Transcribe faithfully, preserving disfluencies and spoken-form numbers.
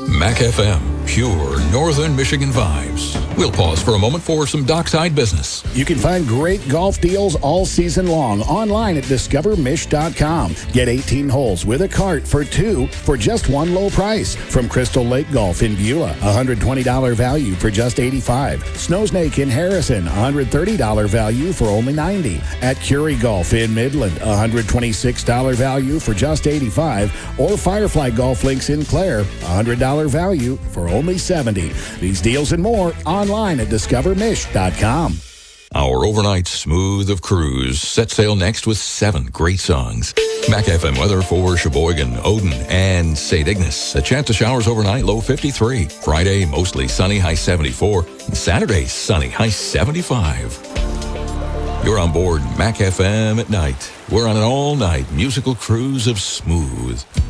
Mac F M, pure Northern Michigan vibes. We'll pause for a moment for some dockside business. You can find great golf deals all season long online at discover mich dot com. Get eighteen holes with a cart for two for just one low price. From Crystal Lake Golf in Beulah, one hundred twenty dollars value for just eighty-five dollars. Snowsnake in Harrison, one hundred thirty dollars value for only ninety dollars. At Curie Golf in Midland, one hundred twenty-six dollars value for just eighty-five dollars. Or Firefly Golf Links in Clare, one hundred dollars value for only seventy dollars. These deals and more online at discover mich dot com. Our overnight smooth of cruise set sail next with seven great songs. Mac F M weather for Sheboygan, Odin, and Saint Ignace. A chance of showers overnight, low fifty-three. Friday, mostly sunny, high seventy-four. And Saturday, sunny, high seventy-five. You're on board Mac F M at night. We're on an all-night musical cruise of smooth.